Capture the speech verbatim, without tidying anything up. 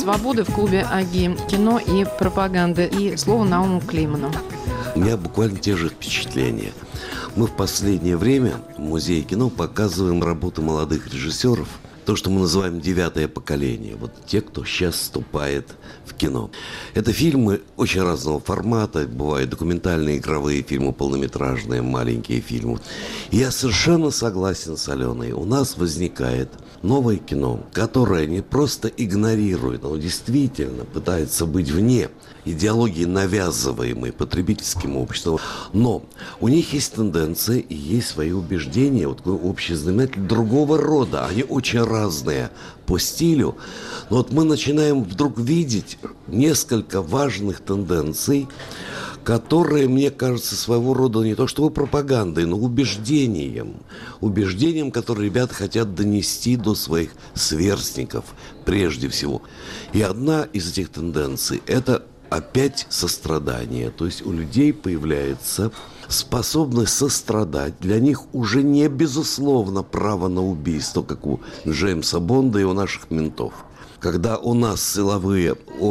свободы в клубе АГИ, кино и пропаганды. И слово Науму Клейману. У меня буквально те же впечатления. Мы в последнее время в Музее кино показываем работы молодых режиссеров. То, что мы называем «девятое поколение». Вот те, кто сейчас вступает в кино. Это фильмы очень разного формата. Бывают документальные, игровые фильмы, полнометражные, маленькие фильмы. И я совершенно согласен с Аленой. У нас возникает новое кино, которое не просто игнорирует, но действительно пытается быть вне идеологии, навязываемой потребительским обществом. Но у них есть тенденция и есть свои убеждения, вот такой общий знаменатель другого рода. Они очень разные по стилю. Но вот мы начинаем вдруг видеть несколько важных тенденций, которые, мне кажется, своего рода не то чтобы пропагандой, но убеждением. Убеждением, которое ребята хотят донести до своих сверстников прежде всего. И одна из этих тенденций – это опять сострадание. То есть у людей появляется способность сострадать. Для них уже не безусловно право на убийство, как у Джеймса Бонда и у наших ментов. Когда у нас силовые